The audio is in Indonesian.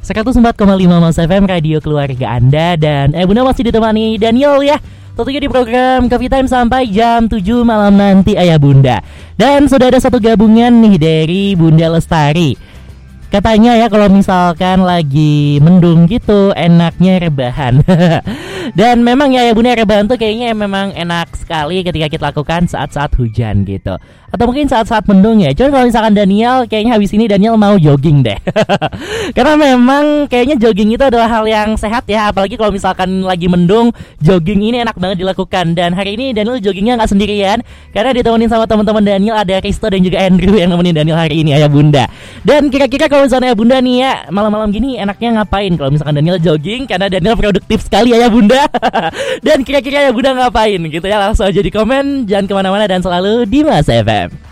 104,5 Mas FM Radio Keluarga Anda. Dan Bunda masih ditemani Daniel ya, tentunya di program Coffee Time sampai jam 7 malam nanti Ayah Bunda. Dan sudah ada satu gabungan nih dari Bunda Lestari. Katanya ya kalau misalkan lagi mendung gitu enaknya rebahan. Dan memang ya Bunda, rebahan tuh kayaknya memang enak sekali ketika kita lakukan saat-saat hujan gitu, atau mungkin saat-saat mendung ya. Cuman kalau misalkan Daniel, kayaknya habis ini Daniel mau jogging deh. Karena memang kayaknya jogging itu adalah hal yang sehat ya. Apalagi kalau misalkan lagi mendung, jogging ini enak banget dilakukan. Dan hari ini Daniel joggingnya gak sendirian, karena ditemenin sama teman-teman Daniel, ada Risto dan juga Andrew yang nemenin Daniel hari ini Ayah Bunda. Dan kira-kira kalau misalnya Ayah Bunda nih ya, malam-malam gini enaknya ngapain kalau misalkan Daniel jogging? Karena Daniel produktif sekali Ayah Bunda. Dan kira-kira Ayah Bunda ngapain gitu ya? Langsung aja di komen, jangan kemana-mana dan selalu di Mas FM.